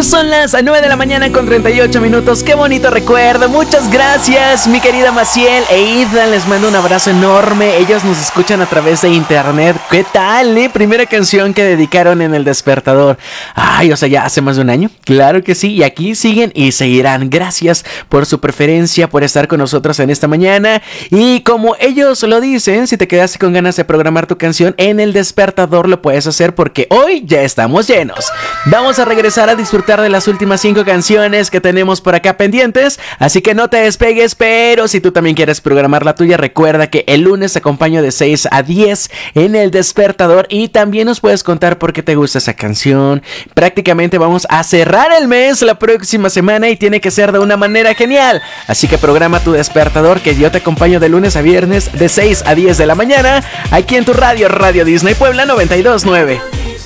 Son las 9 de la mañana con 38 minutos. Qué bonito recuerdo. Muchas gracias, mi querida Maciel e Ethan. Les mando un abrazo enorme. Ellos nos escuchan a través de internet. ¿Qué tal, Primera canción que dedicaron en El Despertador. Ay, o sea, ya hace más de un año. Claro que sí. Y aquí siguen y seguirán. Gracias por su preferencia, por estar con nosotros en esta mañana. Y como ellos lo dicen, si te quedaste con ganas de programar tu canción en El Despertador, lo puedes hacer porque hoy ya estamos llenos. Vamos a regresar a disfrutar de las últimas 5 canciones que tenemos por acá pendientes, así que no te despegues. Pero si tú también quieres programar la tuya, recuerda que el lunes te acompaño de 6 a 10 en El Despertador y también nos puedes contar por qué te gusta esa canción. Prácticamente vamos a cerrar el mes la próxima semana y tiene que ser de una manera genial, así que programa tu despertador que yo te acompaño de lunes a viernes de 6 a 10 de la mañana aquí en tu radio, Radio Disney Puebla 92.9.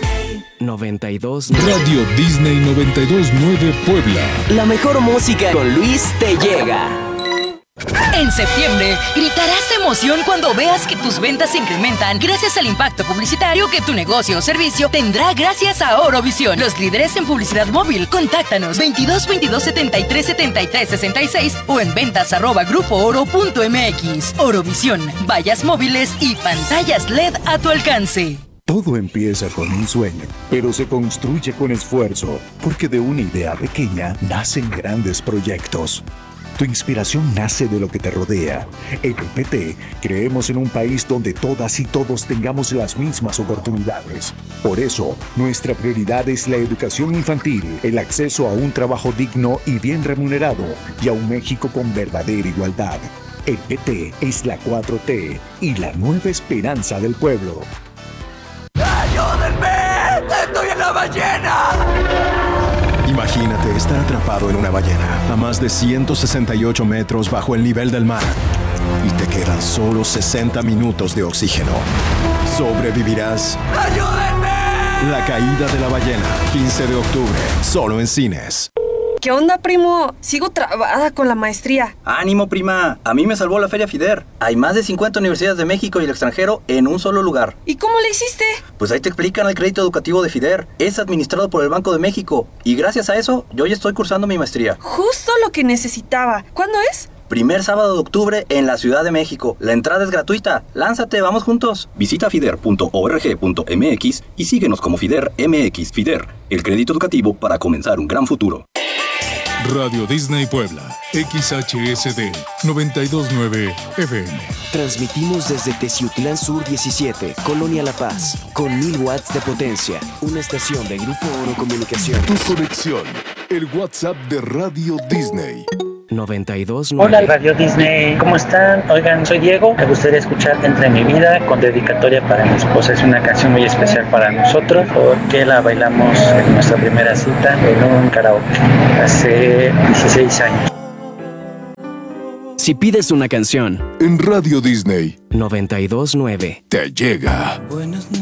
92 Radio Disney 92.9 Puebla. La mejor música con Luis te llega. En septiembre, gritarás de emoción cuando veas que tus ventas se incrementan gracias al impacto publicitario que tu negocio o servicio tendrá gracias a Orovisión. Los líderes en publicidad móvil, contáctanos 22 22 73 73 66 o en ventas@grupooro.mx. Orovisión, vallas móviles y pantallas LED a tu alcance. Todo empieza con un sueño, pero se construye con esfuerzo, porque de una idea pequeña nacen grandes proyectos. Tu inspiración nace de lo que te rodea. En el PT creemos en un país donde todas y todos tengamos las mismas oportunidades. Por eso, nuestra prioridad es la educación infantil, el acceso a un trabajo digno y bien remunerado, y a un México con verdadera igualdad. El PT es la 4T y la nueva esperanza del pueblo. ¡Ayúdenme! ¡Estoy en la ballena! Imagínate estar atrapado en una ballena a más de 168 metros bajo el nivel del mar y te quedan solo 60 minutos de oxígeno. ¿Sobrevivirás? ¡Ayúdenme! La caída de la ballena, 15 de octubre, solo en cines. ¿Qué onda, primo? Sigo trabada con la maestría. ¡Ánimo, prima! A mí me salvó la Feria FIDER. Hay más de 50 universidades de México y el extranjero en un solo lugar. ¿Y cómo le hiciste? Pues ahí te explican el crédito educativo de FIDER. Es administrado por el Banco de México. Y gracias a eso, yo ya estoy cursando mi maestría. Justo lo que necesitaba. ¿Cuándo es? Primer sábado de octubre en la Ciudad de México. La entrada es gratuita. ¡Lánzate, vamos juntos! Visita fider.org.mx y síguenos como FIDER MX. FIDER, el crédito educativo para comenzar un gran futuro. Radio Disney Puebla, XHSD 92.9 FM. Transmitimos desde Teciutlán Sur 17, Colonia La Paz, con 1000 watts de potencia. Una estación de Grupo Oro Comunicaciones. Tu conexión, el WhatsApp de Radio Disney. 92.9. Hola Radio Disney, ¿cómo están? Oigan, soy Diego, me gustaría escuchar Entre mi vida con dedicatoria para mi esposa. Es una canción muy especial para nosotros porque la bailamos en nuestra primera cita en un karaoke hace 16 años. Si pides una canción En Radio Disney 92.9 te llega.